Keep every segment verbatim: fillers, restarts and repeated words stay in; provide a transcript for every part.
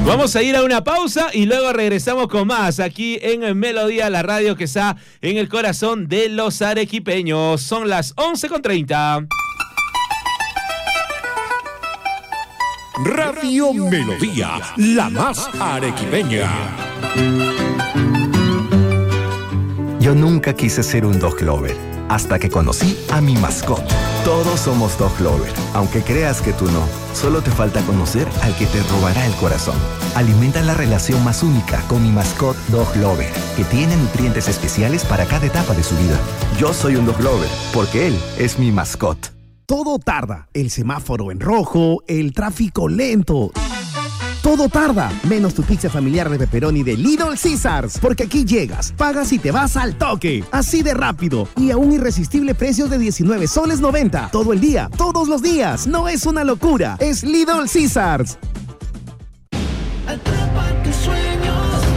Vamos a ir a una pausa y luego regresamos con más aquí en Melodía, la radio que está en el corazón de los arequipeños. Son las once con treinta. Radio Melodía, la más arequipeña. Yo nunca quise ser un dog lover, hasta que conocí a mi mascota. Todos somos dog lover, aunque creas que tú no. Solo te falta conocer al que te robará el corazón. Alimenta la relación más única con mi mascota Dog Lover, que tiene nutrientes especiales para cada etapa de su vida. Yo soy un dog lover, porque él es mi mascota. Todo tarda, el semáforo en rojo, el tráfico lento. Todo tarda, menos tu pizza familiar de pepperoni de Little Caesars, porque aquí llegas, pagas y te vas al toque, así de rápido y a un irresistible precio de diecinueve soles noventa, todo el día, todos los días. No es una locura, es Little Caesars. Atrapa tus sueños.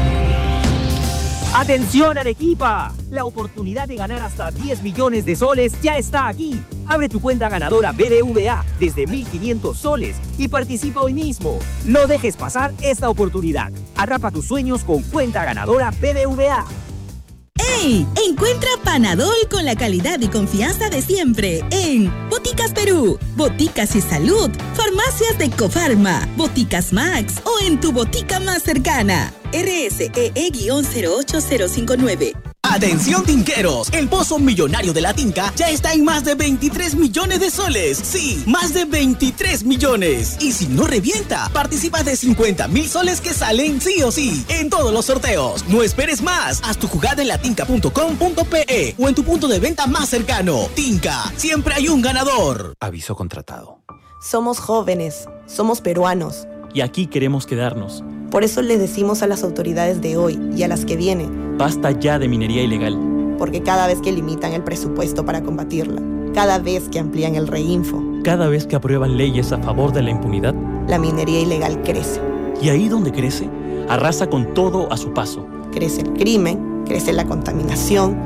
¡Atención, Arequipa! La oportunidad de ganar hasta diez millones de soles ya está aquí. Abre tu cuenta ganadora B B V A desde mil quinientos soles y participa hoy mismo. No dejes pasar esta oportunidad. Atrapa tus sueños con cuenta ganadora B B V A. ¡Ey! Encuentra Panadol con la calidad y confianza de siempre en Boticas Perú, Boticas y Salud, Farmacias de Cofarma, Boticas Max o en tu botica más cercana. R S E E cero ocho cero cinco nueve. ¡Atención, tinqueros! El pozo millonario de la Tinca ya está en más de veintitrés millones de soles. ¡Sí! ¡Más de veintitrés millones! Y si no revienta, participas de cincuenta mil soles que salen sí o sí en todos los sorteos. No esperes más. Haz tu jugada en latinca punto com punto pe o en tu punto de venta más cercano. Tinca, siempre hay un ganador. Aviso contratado. Somos jóvenes, somos peruanos. Y aquí queremos quedarnos. Por eso les decimos a las autoridades de hoy y a las que vienen: basta ya de minería ilegal. Porque cada vez que limitan el presupuesto para combatirla, cada vez que amplían el reinfo, cada vez que aprueban leyes a favor de la impunidad, la minería ilegal crece. Y ahí donde crece, arrasa con todo a su paso. Crece el crimen, crece la contaminación,